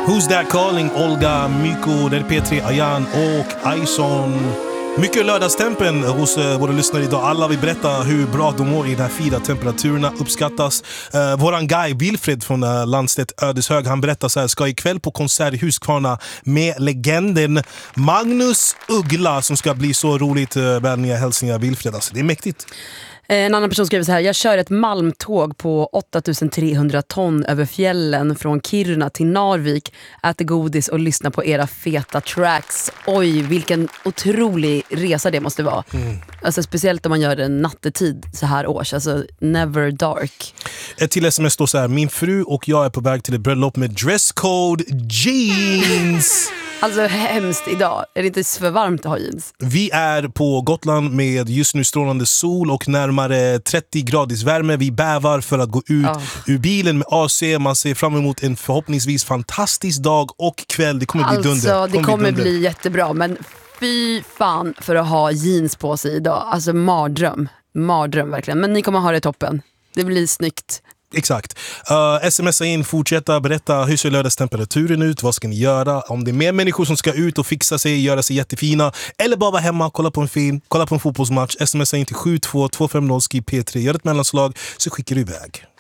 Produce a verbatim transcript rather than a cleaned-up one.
Who's That Calling, Olga, Myko, det är P tre, Ayan och Ison. Mycket lördagstempen hos uh, våra lyssnare idag. Alla vill berätta hur bra de mår i de här fina temperaturerna, uppskattas. Uh, våran guy Wilfred från uh, Landstedt Ödeshög, han berättar så här: ska ikväll på konsert i Huskvarna med legenden Magnus Uggla, som ska bli så roligt. Uh, vänliga hälsningar Wilfred, alltså det är mäktigt. En annan person skriver så här: jag kör ett malmtåg på åtta tusen trehundra ton över fjällen från Kiruna till Narvik, äter godis och lyssnar på era feta tracks. Oj, vilken otrolig resa det måste vara. Mm. Alltså, speciellt om man gör det nattetid så här års. Alltså never dark. Ett till sms står så här: min fru och jag är på väg till ett bröllop med dresscode jeans. Alltså hemskt idag. Är det inte för varmt att ha jeans? Vi är på Gotland med just nu strålande sol och närmare trettio graders värme. Vi bävar för att gå ut oh. ur bilen med A C. Man ser fram emot en förhoppningsvis fantastisk dag och kväll. Det kommer alltså, bli dunder. Alltså det kommer, kommer bli, bli jättebra. Men fy fan för att ha jeans på sig idag. Alltså mardröm. Mardröm verkligen. Men ni kommer ha det toppen. Det blir snyggt. Exakt. Uh, smsa in, fortsätta berätta hur ser lördagstemperaturen ut, vad ska ni göra, om det är mer människor som ska ut och fixa sig, göra sig jättefina, eller bara vara hemma, kolla på en film, kolla på en fotbollsmatch. Smsa in till sju två två fem noll, skriv P tre, gör ett mellanslag så skickar du iväg.